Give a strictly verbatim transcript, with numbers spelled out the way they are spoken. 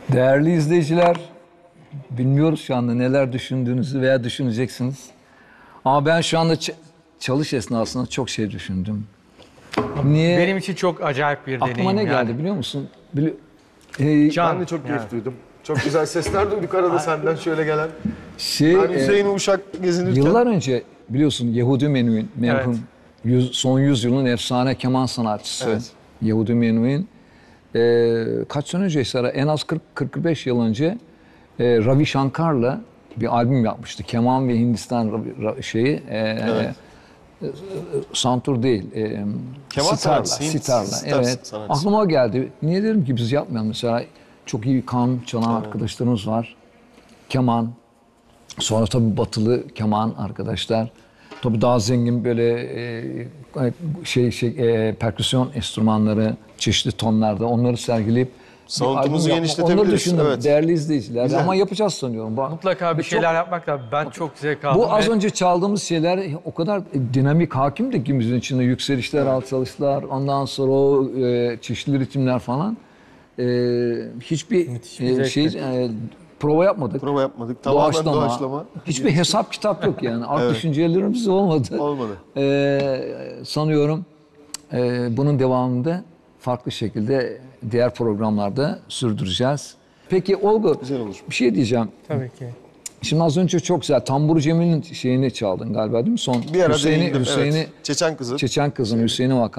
Değerli izleyiciler, bilmiyoruz şu anda neler düşündüğünüzü veya düşüneceksiniz. Ama ben şu anda ç- çalış esnasında çok şey düşündüm. Niye? Benim için çok acayip bir deneyim. Aklıma ne geldi yani. biliyor musun? Bili- Ee, Can, Ben de çok keyif yani. duydum. Çok güzel sesler duyduk arada senden şöyle gelen. şey, Ben e, Hüseyin'i Uşak gezinirken. yıllar önce biliyorsun Yehudi Menuhin, merhum, Evet. yüz, son yüzyılın efsane keman sanatçısı Evet. Yehudi Menuhin. Ee, kaç sene önce ise en az kırk kırk beş yıl önce e, Ravi Shankar'la bir albüm yapmıştı. Keman ve Hindistan ra- ra- şeyi e, Evet. e, santur değil. E, Keman sitarla, sanatçısı, Hint sitarla. sitar Evet. sanatçısı. Aklıma geldi. Niye dedim ki biz yapmayalım mesela çok iyi kanun çalan arkadaşlarımız var. Keman. Sonra tabii batılı keman arkadaşlar. Tabii daha zengin böyle e, şey şey e, perküsyon enstrümanları çeşitli tonlarda onları sergileyip bir Sound'umuzu albüm yapmak. genişletebiliriz, Onları düşündüm evet. değerli izleyiciler. Güzel. Ama yapacağız sanıyorum. Bu- Mutlaka bir çok- şeyler yapmak lazım. Ben çok zevk aldım. Bu az ve önce çaldığımız şeyler o kadar dinamik hakim ki müziğin içinde yükselişler, alçalışlar, ondan sonra o e, çeşitli ritimler falan. E, hiçbir Müthiş bir e, zevkti. şey e, prova yapmadık. Prova yapmadık. Tamamen Doğaçlama. doğaçlama. Hiçbir hesap kitap yok yani. Art Evet. düşüncelerimiz olmadı. Olmadı. Ee, sanıyorum e, bunun devamında farklı şekilde diğer programlarda sürdüreceğiz. Peki Olgu, Güzel olur. bir şey diyeceğim. Tabii ki. Şimdi az önce çok güzel Tambur Cemil'in şeyini çaldın galiba değil mi? Son Bir ara Hüseyin'i, değindim. Hüseyin'i Evet. Çeçen kızı. Çeçen kızın Hüseyin'i